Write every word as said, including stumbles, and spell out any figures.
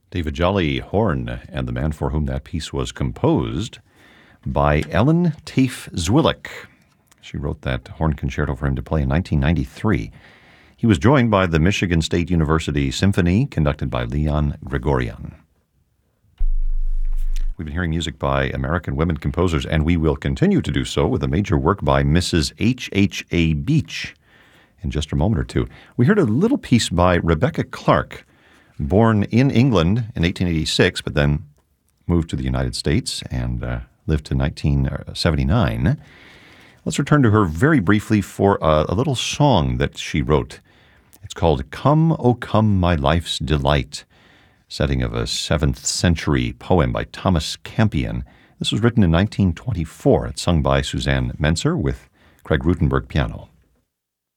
David Jolly Horn, and the man for whom that piece was composed by Ellen Tafe Zwillick. She wrote that horn concerto for him to play in nineteen ninety-three. He was joined by the Michigan State University Symphony, conducted by Leon Gregorian. We've been hearing music by American women composers, and we will continue to do so with a major work by Missus H H A. Beach in just a moment or two. We heard a little piece by Rebecca Clark, born in England in eighteen eighty-six, but then moved to the United States and uh, lived to nineteen seventy-nine. Let's return to her very briefly for a, a little song that she wrote. It's called Come, O Come, My Life's Delight, setting of a seventh century poem by Thomas Campion. This was written in nineteen twenty-four. It's sung by Suzanne Menser with Craig Rutenberg piano.